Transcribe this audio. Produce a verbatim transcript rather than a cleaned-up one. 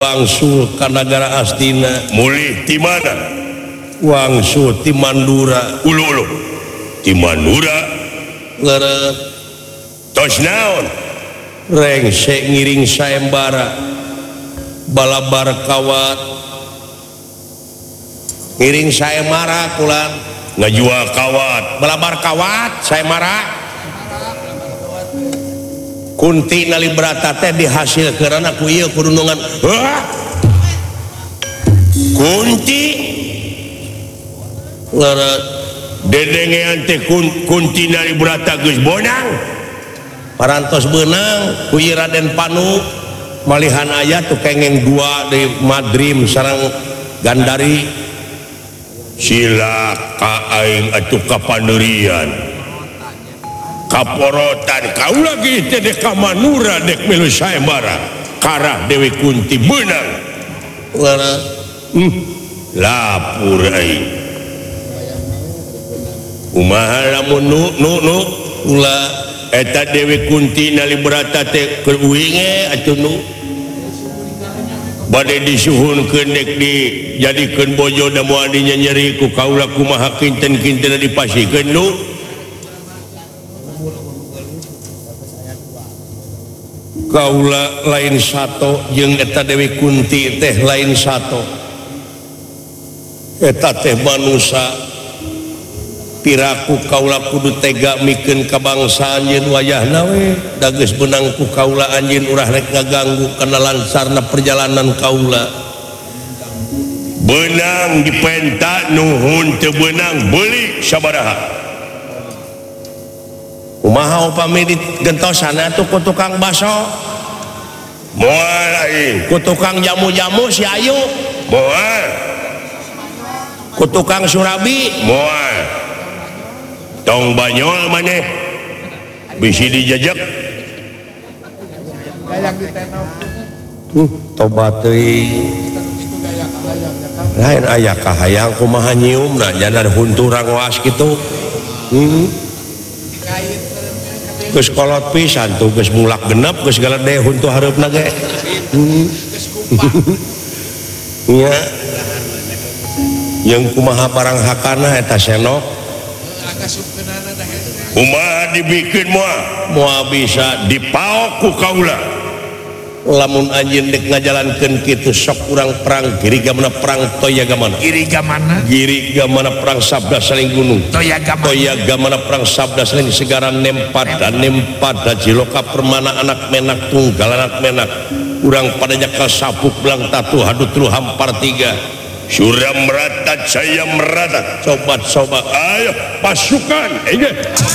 wangsul ka negara Astina mulih di mana? Wangsul di Mandura. Ulu-ulu di Mandura Leureut tos naon? rengsek ngiring sayembara balabar kawat ngiring sayembara kulan ngajual kawat balabar kawat sayembara Kunti nali berata teh dihasilkeun ku ieu kurunungan. Hah? Kunti Leureut dedengean teh Kunti nali berata geus bonang parantos beunang ku ieu Raden Panu malihan aya tuh kengeng dua di Madrim sareng Gandari. Silaka aing atuh kapanerian kaporotan kau lagi teh dek ka Manura dek milu sayembara karah Dewi Kunti beunang. Leureut hmm. Lapur aing kumaha lamun nu nu nu ulah eta Dewi Kunti nali berata teh keur uing atuh nu bade disuhunkeun dek dijadikeun bojo da moal dinyeri ku kaula kumaha kinten-kinten dipasikeun nu kaula lain sato jeung eta Dewi Kunti teh lain sato. Eta teh manusia piraku kaula kudu tega mikeun kabangsa anjeun wayahna we da geus beunang ku kaula anjeun urah rek ngaganggu kana lancarna perjalanan kaula. Beunang dipenta nuhun teu beunang beuli sabaraha. Kumaha upami di gentosan atuh ku tukang baso? Moal aing. Ku tukang jamu-jamu si Ayu? Moal. Ku tukang surabi? Moal. Tong banyol maneh bisi dijajak. Uh, tobat teuing. Lain aya kahayang kumaha nyiumna jangan hunturang waas kitu. Hmm. Geus kolot pisan tuh geus mulak genep geus galede huntu hareupna ge. Hmm. Nya. Yang kumaha barang hakana eta senok. Kumaha dibikeun moal? Moal bisa dipaok ku kaula. Lamun anjeun dek ngajalankeun kitu sok urang perang girigamana perang toyagamana. Girigamana? Girigamana perang sabda saling gunung. Toyagamana. Toyagamana perang sabda saling segaran nempada nempada jiloka permana anak menak tunggal anak menak. Urang pada jakal sapuk belang tatu hadu telu hampar tiga. Suram meratat saya meratat. Coba coba ayo pasukan. Ingat.